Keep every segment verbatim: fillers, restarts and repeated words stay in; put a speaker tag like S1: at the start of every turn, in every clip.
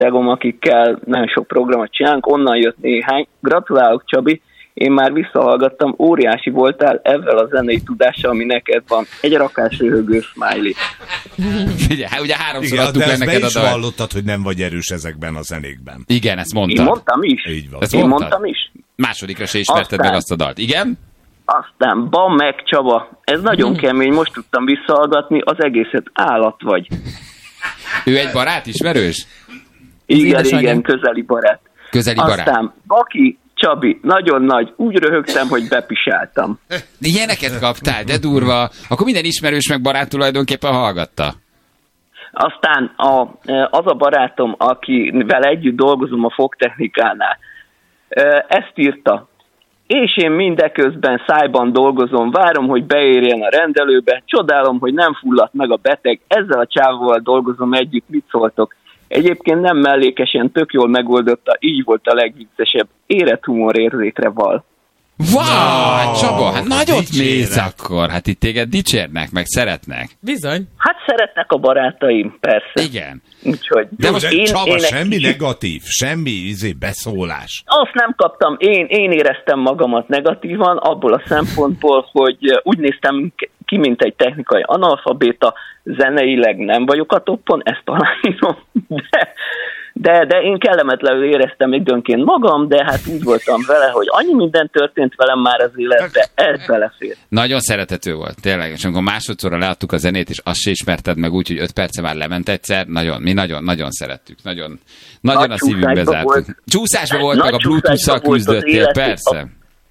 S1: tagom, akikkel nagyon sok programot csinálunk, onnan jött néhány. Gratulálok, Csabi, én már visszahallgattam, óriási voltál ezzel a zenei tudással, ami neked van. Egy rakás röhögő smiley.
S2: Figyelj, ugye háromszor
S3: Igen,
S2: adtuk
S3: de
S2: le
S3: ezt
S2: neked
S3: be
S2: a
S3: is
S2: dalt.
S3: vallottad, hogy nem vagy erős ezekben a zenékben.
S2: Igen, ezt mondtad.
S1: Én mondtam is.
S3: Így van.
S2: Ezt
S1: Én
S2: mondtad?
S1: mondtam is.
S2: Másodikra se ismerted
S1: Aztán.
S2: meg azt a dalt. Igen?
S1: Aztán, bam meg, Csaba, ez nagyon kemény, most tudtam visszahallgatni, az egészet állat vagy.
S2: Ő egy barát, ismerős?
S1: Igen,
S4: édesanyja.
S1: igen, közeli barát.
S2: Közeli barát.
S1: Aztán, Baki, Csabi, nagyon nagy, úgy röhögtem, hogy bepisáltam.
S2: De ilyeneket kaptál, de durva. Akkor minden ismerős meg barát tulajdonképpen hallgatta.
S1: Aztán a, az a barátom, akivel együtt dolgozom a fogtechnikánál, ezt írta. És én mindeközben szájban dolgozom, várom, hogy beérjen a rendelőbe, csodálom, hogy nem fulladt meg a beteg, ezzel a csávóval dolgozom együtt, mit szóltok? Egyébként nem mellékesen, tök jól megoldotta, így volt a legviccesebb. Érett humorérzékre val.
S2: Wow, hát Csaba, hát
S3: hát
S2: nagyot
S3: dicséret.
S2: mész akkor. Hát itt téged dicsérnek, meg szeretnek.
S4: Bizony.
S1: Hát szeretnek a barátaim, persze.
S2: Igen.
S1: Úgyhogy
S3: De
S1: de
S3: most
S1: én,
S3: Csaba,
S1: én egy
S3: semmi
S1: kicsit-
S3: negatív, semmi izé, beszólás.
S1: Azt nem kaptam, én, én éreztem magamat negatívan, abból a szempontból, hogy úgy néztem ki, mint egy technikai analfabéta, zeneileg nem vagyok a toppon, ezt aláírom, de, de, de én kellemetlenül éreztem időnként magam, de hát úgy voltam vele, hogy annyi minden történt velem már az életbe, ez belefér.
S2: Nagyon szerethető volt, tényleg. És amikor másodszorra leadtuk a zenét, és azt se ismerted meg úgy, hogy öt perce már lement egyszer, nagyon, mi nagyon, nagyon szerettük. Nagyon, nagyon
S1: Nagy
S2: a szívünkbe
S1: csúszásba
S2: zártuk.
S1: volt.
S2: Csúszásba volt,
S1: Nagy
S2: meg a Bluetooth-szal
S1: csúszásba volt az
S2: küzdöttél,
S1: élet.
S2: persze.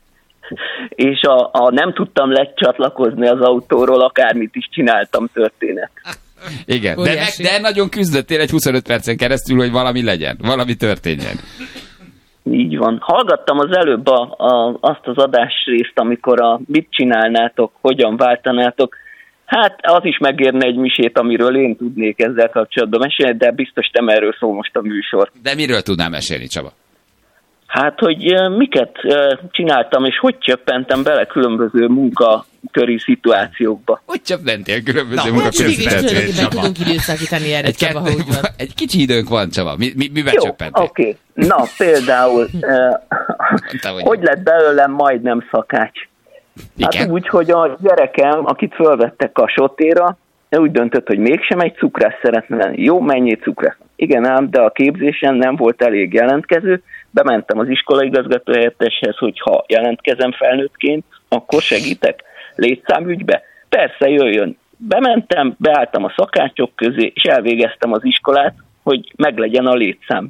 S1: És a, a nem tudtam lecsatlakozni az autóról, akármit is csináltam történet.
S2: Igen, de, meg,
S4: Óriási.
S2: de nagyon küzdöttél egy huszonöt percen keresztül, hogy valami legyen, valami történjen.
S1: Így van. Hallgattam az előbb a, a, azt az adásrészt, amikor a mit csinálnátok, hogyan váltanátok. Hát az is megérne egy misét, amiről én tudnék ezzel kapcsolatban mesélni, de biztos nem erről szól most a műsor.
S2: De miről tudnám mesélni, Csaba?
S1: Hát, hogy eh, miket eh, csináltam, és hogy csöppentem bele különböző munkaköri szituációkba.
S2: Hogy csak mentél különböző
S3: Na,
S4: Hát
S2: munkakörű
S4: végig is
S3: Csöppentél,
S4: tulajdonképpen
S3: Csaba.
S4: tudunk időt szakítani erre,
S2: Egy,
S4: Csaba, ha úgy van.
S2: egy kicsi időnk van, Csaba. Mi, mi, miben
S1: Jó,
S2: csöppentél?
S1: oké. Okay. Na, például, eh,
S2: Mondta, hogy-
S1: hogy lett belőlem majdnem szakács? Hát
S2: Igen?
S1: úgy, hogy a gyerekem, akit fölvettek a sotéra, úgy döntött, hogy mégsem egy cukrász szeretne lenni. Jó, mennyi cukrász? Igen ám, de a képzésen nem volt elég jelentkező. Bementem az iskolaigazgató helyetteshez, hogy ha jelentkezem felnőttként, akkor segítek létszámügybe. Persze, jöjjön. Bementem, beálltam a szakácsok közé, és elvégeztem az iskolát, hogy meglegyen a létszám.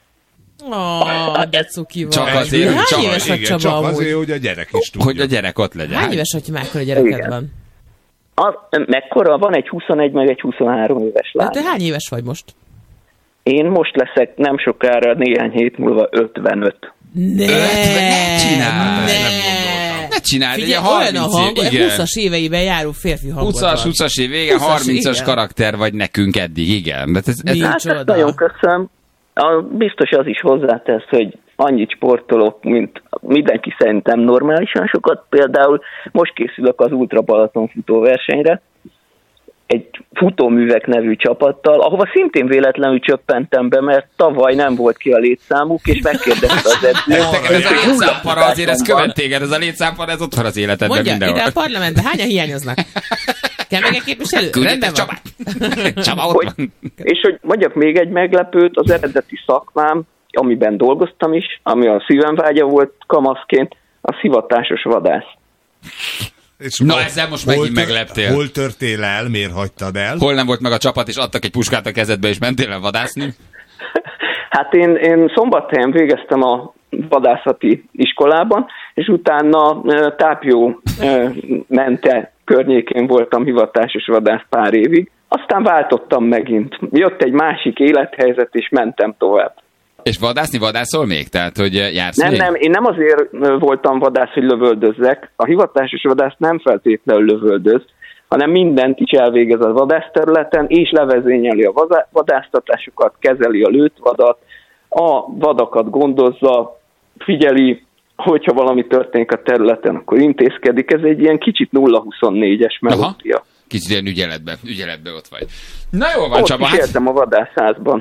S4: Ó, de cuki vagy.
S2: Csak azért,
S4: Hány
S2: csak-
S4: éves vagy,
S3: Igen,
S4: Csaba,
S3: csak azért,
S4: amúgy?
S3: hogy a gyerek is tudja.
S2: Hogy a gyerek ott legyen.
S4: Hány éves vagy, hogy mekkora gyereked
S1: Igen.
S4: van?
S1: A, mekkora? Van egy huszonegy, meg egy huszonhárom éves lány.
S4: Hát te hány éves vagy most?
S1: Én most leszek nem sokára, néhány hét múlva ötvenöt.
S4: Ne!
S2: ne csináld,
S4: Ne!
S3: nem gondoltam.
S2: Ne csináld,
S4: Figyelj,
S2: ugye
S4: olyan a
S2: harminc
S4: hang,
S2: év,
S4: hogy
S2: igen.
S4: húszas éveiben járó férfi hangod
S2: húszas,
S4: van.
S2: húszas év vége,
S4: húszas,
S2: harmincas
S4: igen.
S2: karakter vagy nekünk eddig, igen. De ez, ez,
S4: Mi?
S1: Hát
S4: Nincs
S1: ezt
S4: oda.
S1: nagyon köszönöm. A, biztos az is hozzátesz, hogy annyit sportolok, mint mindenki szerintem normálisan sokat. Például most készülök az Ultra Balaton futóversenyre, egy futóművek nevű csapattal, ahova szintén véletlenül csöppentem be, mert tavaly nem volt ki a létszámuk, és megkérdezte az edző.
S2: Neked ez a
S1: hogy
S2: létszámpara azért, ez
S1: nulla
S2: követ téged, ez a létszámpara, ez ott van az életedben
S4: Mondja, ide
S2: mindenhol.
S4: a parlamentben hányan hiányoznak? Kell meg egy képviselő? Rendben
S2: Küldjetek
S4: van.
S2: Csabát. Csaba ott
S1: Hogy,
S2: van.
S1: és hogy mondjak még egy meglepőt, az eredeti szakmám, amiben dolgoztam is, ami a szívemvágya volt kamaszként, a hivatásos vadász.
S3: És
S2: Na,
S3: hol-
S2: ezzel most
S3: hol
S2: megint
S3: tör-
S2: megleptél.
S3: Hol törtél el, miért hagytad el?
S2: Hol nem volt meg a csapat, és adtak egy puskát a kezedbe, és mentél el vadászni?
S1: Hát én, én Szombathelyen végeztem a vadászati iskolában, és utána e, Tápjó e, mente környékén voltam hivatásos vadász pár évig. Aztán váltottam megint. Jött egy másik élethelyzet, és mentem tovább.
S2: És vadászni vadászol még? Tehát, hogy jársz
S1: Nem,
S2: még?
S1: nem, én nem azért voltam vadász, hogy lövöldözzek. A hivatásos vadász nem feltétlenül lövöldöz, hanem mindent is elvégez a vadászterületen, és levezényeli a vazá- vadásztatásokat, kezeli a lőtt vadat, a vadakat gondozza, figyeli, hogyha valami történik a területen, akkor intézkedik. Ez egy ilyen kicsit nulla huszonnégyes melódia.
S2: Kicsit ilyen ügyeletben, ügyeletben ott vagy. Na jól van,
S1: Ott
S2: Csaba, hát
S1: kísértem a vadászházban.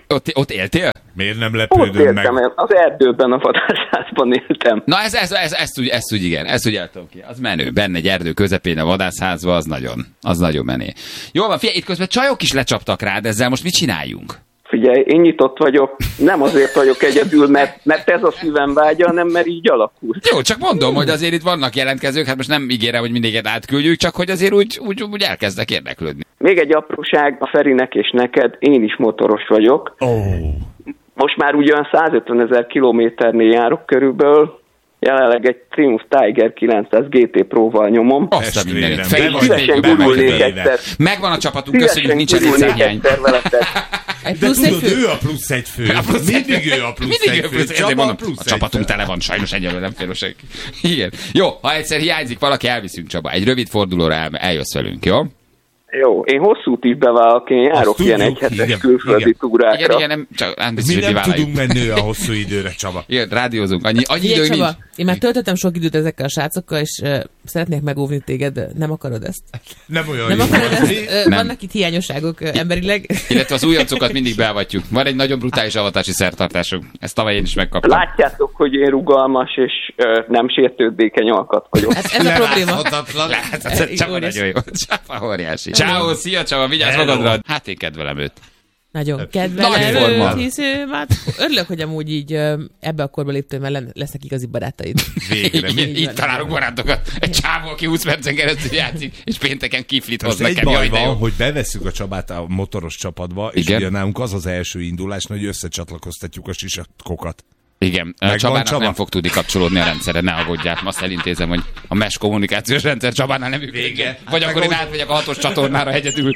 S2: Ott, ott éltél?
S3: Miért nem
S1: Ott
S3: lepődöm meg?
S1: éltem, az erdőben, a vadászházban éltem.
S2: Na ez, ez, ez, ezt, úgy, ezt úgy igen, ezt úgy el tudom ki. Az menő. Benne egy erdő közepén a vadászházba, az nagyon, az nagyon menő. Jól van, figyelj, itt közben csajok is lecsaptak rád, ezzel most mit csináljunk?
S1: Figyelj, én nyitott vagyok, nem azért vagyok egyedül, mert, mert ez a szívem vágya, hanem mert így alakult.
S2: Jó, csak mondom, hogy azért itt vannak jelentkezők, hát most nem ígérem, hogy mindiget átküldjük, csak hogy azért úgy, úgy, úgy elkezdek érdeklődni.
S1: Még egy apróság a Ferinek és neked, én is motoros vagyok.
S3: Oh.
S1: Most már ugyan százötven ezer kilométernél járok körülbelül, jelenleg egy Triumph Tiger kilencszáz gé té Pro-val nyomom.
S2: Azt a mindenit.
S3: Testvérem,
S2: Fejlődj,
S3: be vagy
S1: Szívesen
S2: be vagy
S1: gurulnék
S2: véve.
S1: egyszer.
S2: Megvan a csapatunk, köszönjük, nincs elég
S1: gurulnék
S2: számhiány.
S1: egyszer veletek.
S4: Egy
S3: De
S4: plusz egy
S3: tudod,
S4: fő.
S3: ő a plusz egy fő.
S2: A plusz egy
S3: Mindig
S2: fő.
S3: ő a plusz
S2: Mindig
S3: egy
S2: ő a
S3: fő.
S2: plusz egy fő.
S3: Csaba
S2: Mondom,
S3: plusz
S2: a
S3: egy
S2: csapatunk
S3: fő.
S2: tele van, sajnos egyelőre nem félőség. Igen. Jó, ha egyszer hiányzik valaki, elviszünk, Csaba. Egy rövid fordulóra el, eljössz velünk, jó?
S1: Jó, én hosszú tívbe válok, én járok
S3: Azt
S1: ilyen
S3: tudjuk,
S1: egyhetes
S3: igen,
S1: külföldi
S3: igen.
S1: túrákra.
S2: Igen, igen, nem, csak nem biztos,
S3: Mi
S2: hogy mi
S3: nem
S2: vállaljuk.
S3: tudunk menni a hosszú időre, Csaba.
S2: Igen, rádiózunk. Annyi, annyi
S4: Figyelj,
S2: időnk
S4: Csaba,
S2: nincs.
S4: én már töltöttem sok időt ezekkel a srácokkal, és uh, szeretnék megóvni téged. Nem akarod ezt?
S3: Nem olyan
S4: Nem
S3: jó.
S4: akarod ezt?
S3: Mi?
S4: Uh,
S2: Nem.
S4: vannak itt hiányosságok uh, emberileg.
S2: Illetve az újoncokat mindig beavatjuk. Van egy nagyon brutális avatási szertartásunk. Ezt tavaly én is megkaptam.
S1: Látjátok, hogy én rugalmas és ö, nem sértődékeny alkat vagyok.
S4: Hát ez a probléma.
S3: Leválthatatlan.
S2: Hát, Csaba nagyon jó. Csaba óriási. Ciao, szia Csaba, vigyázz
S3: Hello.
S2: magadra. Hát én kedvelem őt.
S4: Nagyon
S2: Nagy
S4: kedvelem
S2: forma.
S4: őt, hisz ő már... Örülök, hogy amúgy így ö, ebbe a korba léptél, mert len- lesznek igazi barátaid.
S3: Végre. Mi?
S2: Így, így találunk barátokat. Egy csávó, aki húsz percen keresztül játszik, és pénteken kiflit hoz
S3: Most egy
S2: nekem.
S3: baj
S2: Jaj, de jó.
S3: van, hogy bevesszük a Csabát a motoros csapatba, és
S2: Igen.
S3: ugye nálunk az az első indulás, hogy összecsatlakoztatjuk a sisakokat.
S2: Igen,
S3: Megvan,
S2: Csabának
S3: Csaba?
S2: nem fog tudni kapcsolódni a rendszerre, ne aggódjál. Azt elintézem, hogy a mesh kommunikációs rendszer Csabánál nem működik.
S3: Vége.
S2: Vagy
S3: Hát
S2: akkor
S3: meg
S2: én
S3: ahogy-
S2: átmegyek a hatos csatornára egyedül.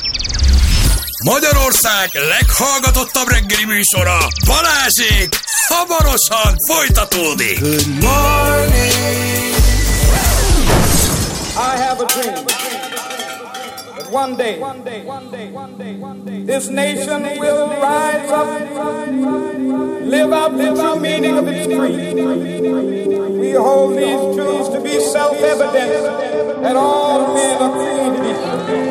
S5: Magyarország leghallgatottabb reggeli műsora, Balázsék, hamarosan folytatódik. Good morning.
S6: I have a dream that one day, one day, one day, one day, one day, this nation will rise up, live out the true meaning of its creed. We hold these truths to be self-evident that all men are created equal.